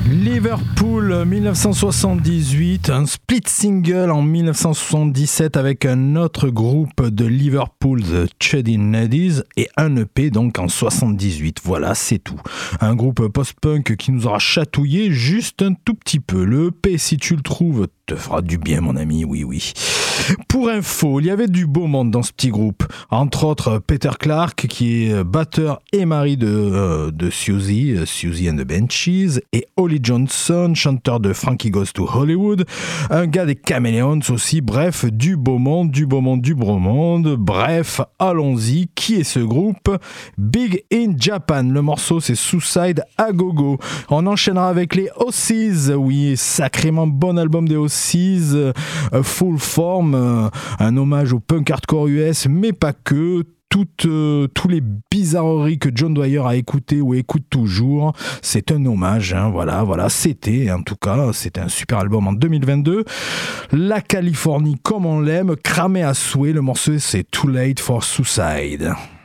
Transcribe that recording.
Liverpool 1978, un split single en 1977 avec un autre groupe de Liverpool, The Chuddy Nuddies, et un EP donc en 78. Voilà, c'est tout. Un groupe post-punk qui nous aura chatouillé juste un tout petit peu. Le EP, si tu le trouves, te fera du bien, mon ami, oui. Pour info, il y avait du beau monde dans ce petit groupe. Entre autres, Peter Clark, qui est batteur et mari de Susie and the Banshees, et Holly Johnson, chanteur de Frankie Goes to Hollywood, un gars des Chameleons aussi. Bref, du beau monde. Bref, allons-y. Qui est ce groupe? Big in Japan. Le morceau, c'est Suicide à Gogo. On enchaînera avec les Aussies. Oui, sacrément bon album des Aussies. Full Form. Un hommage au punk hardcore US, mais pas que. Tous les bizarreries que John Dwyer a écouté ou écoute toujours, c'est un hommage, hein, voilà, c'était un super album en 2022. La Californie comme on l'aime, cramé à souhait, le morceau c'est Too Late for Suicide.